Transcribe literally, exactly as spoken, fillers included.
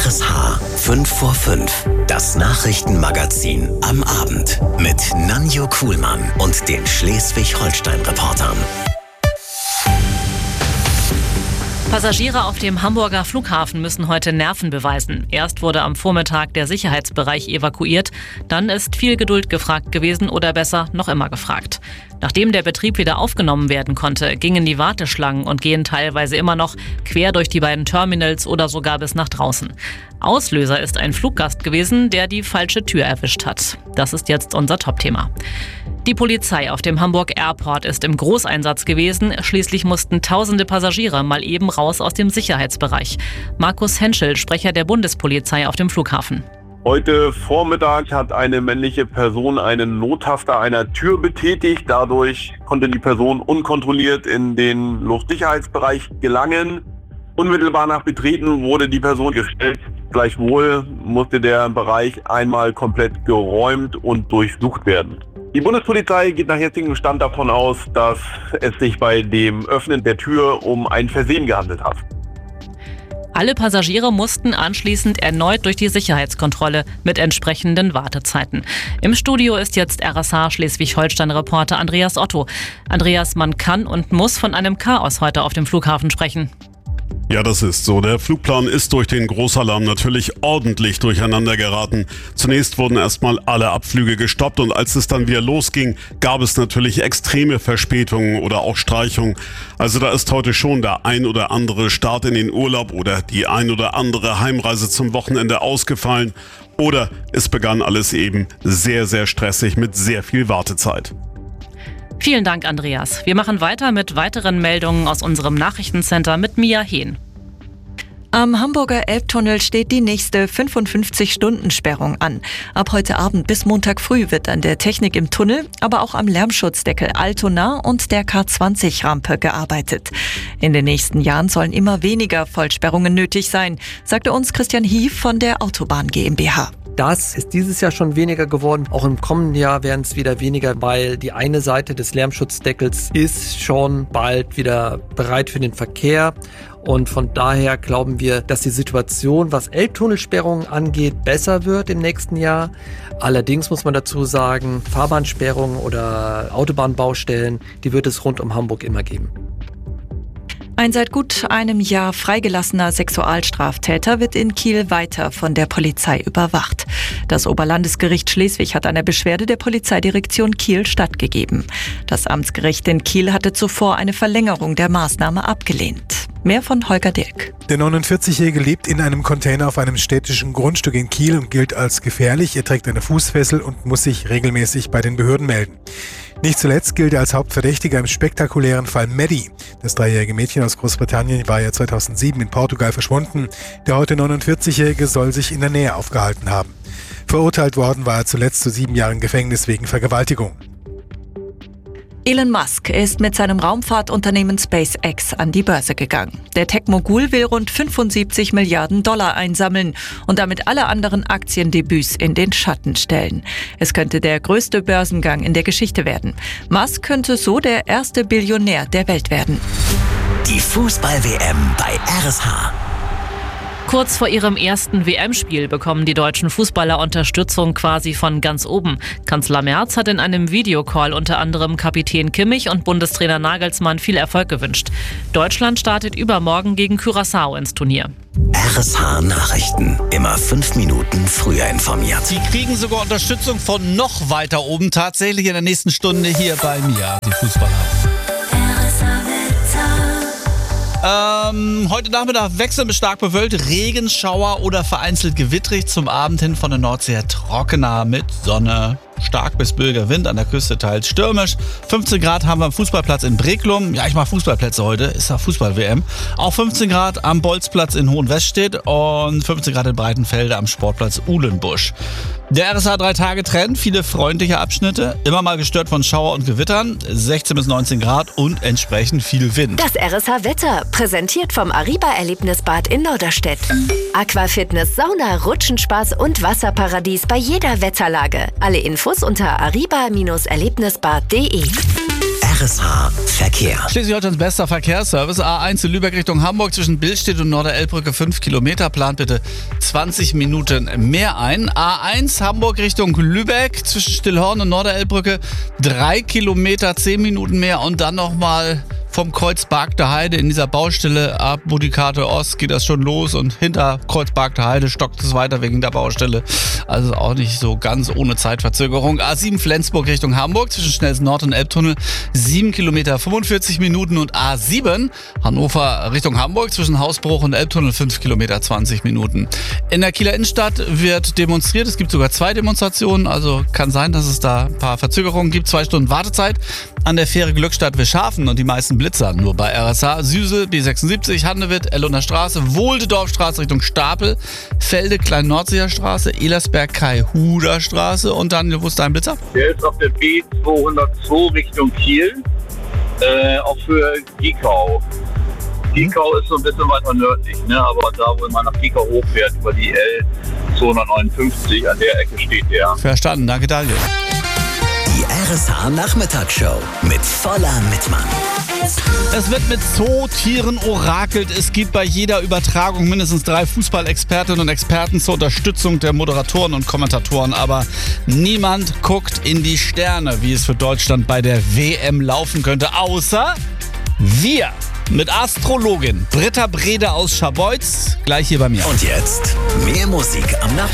S H fünf vor fünf, das Nachrichtenmagazin am Abend mit Nanjo Kuhlmann und den Schleswig-Holstein-Reportern. Passagiere auf dem Hamburger Flughafen müssen heute Nerven beweisen. Erst wurde am Vormittag der Sicherheitsbereich evakuiert, dann ist viel Geduld gefragt gewesen oder besser noch immer gefragt. Nachdem der Betrieb wieder aufgenommen werden konnte, gingen die Warteschlangen und gehen teilweise immer noch quer durch die beiden Terminals oder sogar bis nach draußen. Auslöser ist ein Fluggast gewesen, der die falsche Tür erwischt hat. Das ist jetzt unser Topthema. Die Polizei auf dem Hamburg Airport ist im Großeinsatz gewesen. Schließlich mussten tausende Passagiere mal eben raus aus dem Sicherheitsbereich. Markus Henschel, Sprecher der Bundespolizei auf dem Flughafen. Heute Vormittag hat eine männliche Person einen Nottaster einer Tür betätigt. Dadurch konnte die Person unkontrolliert in den Luftsicherheitsbereich gelangen. Unmittelbar nach Betreten wurde die Person gestellt. Gleichwohl musste der Bereich einmal komplett geräumt und durchsucht werden. Die Bundespolizei geht nach jetzigem Stand davon aus, dass es sich bei dem Öffnen der Tür um ein Versehen gehandelt hat. Alle Passagiere mussten anschließend erneut durch die Sicherheitskontrolle mit entsprechenden Wartezeiten. Im Studio ist jetzt R S H Schleswig-Holstein-Reporter Andreas Otto. Andreas, man kann und muss von einem Chaos heute auf dem Flughafen sprechen. Ja, das ist so. Der Flugplan ist durch den Großalarm natürlich ordentlich durcheinander geraten. Zunächst wurden erstmal alle Abflüge gestoppt und als es dann wieder losging, gab es natürlich extreme Verspätungen oder auch Streichungen. Also da ist heute schon der ein oder andere Start in den Urlaub oder die ein oder andere Heimreise zum Wochenende ausgefallen. Oder es begann alles eben sehr, sehr stressig mit sehr viel Wartezeit. Vielen Dank, Andreas. Wir machen weiter mit weiteren Meldungen aus unserem Nachrichtencenter mit Mia Hehn. Am Hamburger Elbtunnel steht die nächste fünfundfünfzig-Stunden-Sperrung an. Ab heute Abend bis Montag früh wird an der Technik im Tunnel, aber auch am Lärmschutzdeckel Altona und der K zwanzig Rampe gearbeitet. In den nächsten Jahren sollen immer weniger Vollsperrungen nötig sein, sagte uns Christian Hief von der Autobahn GmbH. Das ist dieses Jahr schon weniger geworden. Auch im kommenden Jahr werden es wieder weniger, weil die eine Seite des Lärmschutzdeckels ist schon bald wieder bereit für den Verkehr. Und von daher glauben wir, dass die Situation, was Elbtunnelsperrungen angeht, besser wird im nächsten Jahr. Allerdings muss man dazu sagen, Fahrbahnsperrungen oder Autobahnbaustellen, die wird es rund um Hamburg immer geben. Ein seit gut einem Jahr freigelassener Sexualstraftäter wird in Kiel weiter von der Polizei überwacht. Das Oberlandesgericht Schleswig hat einer Beschwerde der Polizeidirektion Kiel stattgegeben. Das Amtsgericht in Kiel hatte zuvor eine Verlängerung der Maßnahme abgelehnt. Mehr von Holger Dirk. Der neunundvierzigjährige lebt in einem Container auf einem städtischen Grundstück in Kiel und gilt als gefährlich. Er trägt eine Fußfessel und muss sich regelmäßig bei den Behörden melden. Nicht zuletzt gilt er als Hauptverdächtiger im spektakulären Fall Maddie. Das dreijährige Mädchen aus Großbritannien war ja zweitausendsieben in Portugal verschwunden. Der heute neunundvierzigjährige soll sich in der Nähe aufgehalten haben. Verurteilt worden war er zuletzt zu sieben Jahren Gefängnis wegen Vergewaltigung. Elon Musk ist mit seinem Raumfahrtunternehmen SpaceX an die Börse gegangen. Der Tech-Mogul will rund fünfundsiebzig Milliarden Dollar einsammeln und damit alle anderen Aktiendebüts in den Schatten stellen. Es könnte der größte Börsengang in der Geschichte werden. Musk könnte so der erste Billionär der Welt werden. Die Fußball-W M bei R S H. Kurz vor ihrem ersten W M-Spiel bekommen die deutschen Fußballer Unterstützung quasi von ganz oben. Kanzler Merz hat in einem Videocall unter anderem Kapitän Kimmich und Bundestrainer Nagelsmann viel Erfolg gewünscht. Deutschland startet übermorgen gegen Curaçao ins Turnier. R S H Nachrichten. Immer fünf Minuten früher informiert. Sie kriegen sogar Unterstützung von noch weiter oben. Tatsächlich in der nächsten Stunde hier bei mir, die Fußballer. Ähm, heute Nachmittag wechselnd bis stark bewölkt, Regenschauer oder vereinzelt gewittrig, zum Abend hin von der Nordsee her trockener mit Sonne. Stark bis böiger Wind, an der Küste teils stürmisch. fünfzehn Grad haben wir am Fußballplatz in Breklum. Ja, ich mache Fußballplätze heute, ist ja Fußball-W M. Auch fünfzehn Grad am Bolzplatz in Hohenweststedt und fünfzehn Grad in Breitenfelde am Sportplatz Uhlenbusch. Der R S H drei Tage Trend, viele freundliche Abschnitte, immer mal gestört von Schauer und Gewittern, sechzehn bis neunzehn Grad und entsprechend viel Wind. Das R S H-Wetter, präsentiert vom Ariba-Erlebnisbad in Norderstedt. Aquafitness, Sauna, Rutschenspaß und Wasserparadies bei jeder Wetterlage. Alle Infos unter ariba Erlebnisbad punkt de. R S H Verkehr. Schleswig-Holsteins bester Verkehrsservice. A eins in Lübeck Richtung Hamburg zwischen Billstedt und Norderelbbrücke fünf Kilometer. Plant bitte zwanzig Minuten mehr ein. A eins Hamburg Richtung Lübeck zwischen Stillhorn und Norderelbbrücke drei Kilometer, zehn Minuten mehr. Und dann nochmal vom Kreuz Bargter Heide in dieser Baustelle ab Budikate Ost geht das schon los und hinter Kreuz Bargter Heide stockt es weiter wegen der Baustelle. Also auch nicht so ganz ohne Zeitverzögerung. A sieben Flensburg Richtung Hamburg zwischen Schnellsen Nord und Elbtunnel sieben Kilometer, fünfundvierzig Minuten und A sieben Hannover Richtung Hamburg zwischen Hausbruch und Elbtunnel fünf Kilometer, zwanzig Minuten. In der Kieler Innenstadt wird demonstriert. Es gibt sogar zwei Demonstrationen, also kann sein, dass es da ein paar Verzögerungen gibt. Zwei Stunden Wartezeit an der Fähre Glückstadt-Wischhafen und die meisten Blitzer nur bei R S H. Süße, B sechsundsiebzig, Handewitt, Ellunder Straße, Wohldedorfstraße Richtung Stapel, Felde, Klein-Nordseer Straße, Elersberg, Kai-Huder Straße und dann, wo ist dein Blitzer? Der ist auf der B zweihundertzwei Richtung Kiel, äh, auch für Giekau. Giekau ist so ein bisschen weiter nördlich, ne? Aber da, wo man nach Giekau hochfährt, über die L zweihundertneunundfünfzig, an der Ecke steht der. Verstanden, danke Daniel. Die R S H Nachmittagsshow mit voller Mitmann. Es wird mit Zootieren orakelt. Es gibt bei jeder Übertragung mindestens drei Fußballexpertinnen und Experten zur Unterstützung der Moderatoren und Kommentatoren. Aber niemand guckt in die Sterne, wie es für Deutschland bei der W M laufen könnte, außer wir. Mit Astrologin Britta Brede aus Scharbeutz, gleich hier bei mir. Und jetzt mehr Musik am Nachmittag.